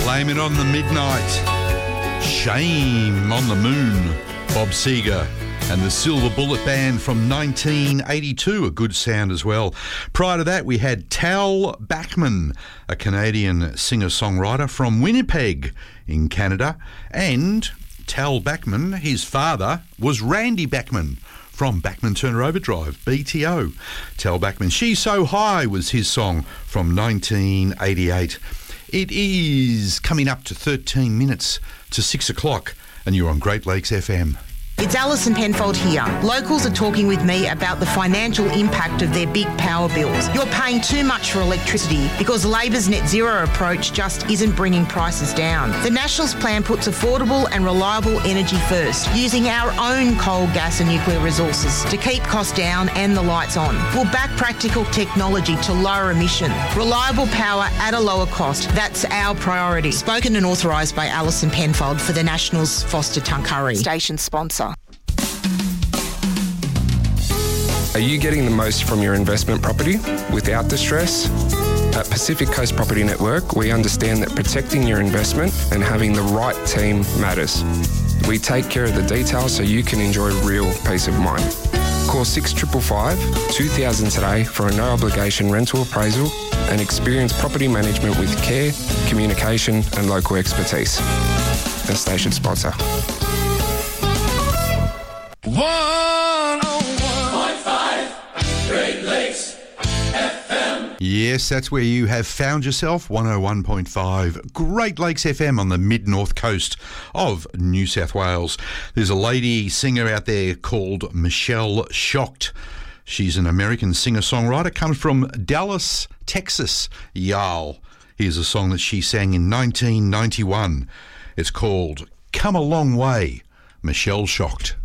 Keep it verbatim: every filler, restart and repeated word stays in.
Blame It on the Midnight. Shame on the Moon. Bob Seger and the Silver Bullet Band from nineteen eighty-two, a good sound as well. Prior to that, we had Tal Bachman, a Canadian singer-songwriter from Winnipeg in Canada. And Tal Bachman, his father, was Randy Bachman from Bachman Turner Overdrive, B T O. Tal Bachman, She's So High was his song from nineteen eighty-eight. It is coming up to thirteen minutes to six o'clock, and you're on Great Lakes F M. It's Alison Penfold here. Locals are talking with me about the financial impact of their big power bills. You're paying too much for electricity because Labor's net zero approach just isn't bringing prices down. The Nationals plan puts affordable and reliable energy first, using our own coal, gas and nuclear resources to keep costs down and the lights on. We'll back practical technology to lower emission. Reliable power at a lower cost. That's our priority. Spoken and authorised by Alison Penfold for the Nationals Foster Tuncurry. Station sponsor. Are you getting the most from your investment property without the stress? At Pacific Coast Property Network, we understand that protecting your investment and having the right team matters. We take care of the details so you can enjoy real peace of mind. Call six five five, two thousand today for a no-obligation rental appraisal and experience property management with care, communication and local expertise. The station sponsor. one oh one point five Great Lakes F M. Yes, that's where you have found yourself, one oh one point five Great Lakes F M on the mid-north coast of New South Wales. There's a lady singer out there called Michelle Shocked. She's an American singer-songwriter, comes from Dallas, Texas. Y'all. Here's a song that she sang in nineteen ninety-one. It's called Come a Long Way. Michelle Shocked.